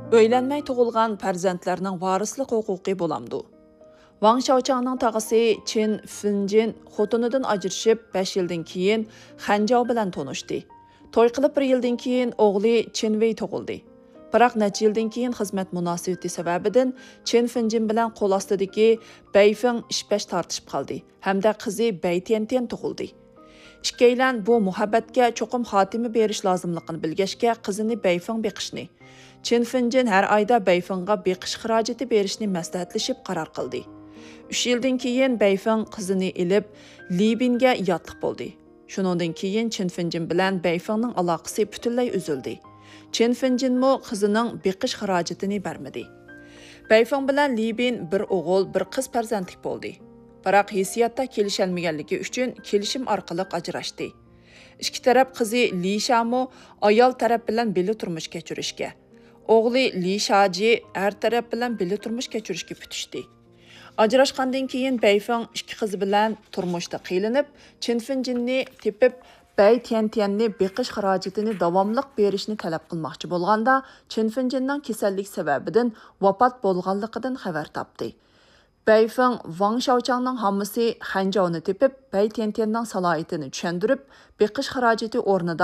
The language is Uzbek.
Öylənməy tug'ilgan farzandlarning varislik huquqi bo'lamdi. Wang Xiaochangning tag'isi Qin Finjin xotinidan ajrashib 5 yildan keyin Hanjao bilan tanishdi. To'y qilib 1 yildan keyin o'g'li Qin Wei tug'ildi. Biroq necha yildan keyin xizmat munosabati sababidan Qin Finjin bilan qo'l ostidagi Beifeng ishbash tortishib qoldi hamda qizi Bei Tiantian tug'ildi. Ikkilan bu muhabbatga cho'qim xotimi berish lozimligini bilgachga qizini Beifeng beqishni, Qin Finjin har oyda Beifengga beqish xarajati berishni maslahatlashib qaror qildi. 3 yildan keyin Beifeng qizini ilib Libinga yotliq bo'ldi. Shuningdan keyin Qin Finjin bilan Beifengning aloqasi butunlay uzildi. Qin Finjinmo qizining beqish xarajatini bermadi. Beifeng bilan Libin bir o'g'il, bir qiz farzandlik bo'ldi. Biroq hissiyatda kelisholmaganligi uchun kelishim orqali ajrashdi. Ikki taraf qizi Li Shamo ayol taraf bilan birga turmush kechirishga, o'g'li Li Shaji er taraf bilan birga turmush kechirishga putishdi. Ajrashgandan keyin Beifeng ikki qizi bilan turmushda qiynalib, Qin Finjinni tepib Bei Tiantianni beqish xarajatini davomliq berishni talab qilmoqchi bo'lganda, Qin Finjinning kasallik sababidan vafot bo'lganligidan xabar topdi. Beifeng Wang Xiaochangning hammasi Hanjaoni tepib, Bei Tiantianning salohiyatini tushundirib, beqish xarajati o'rnida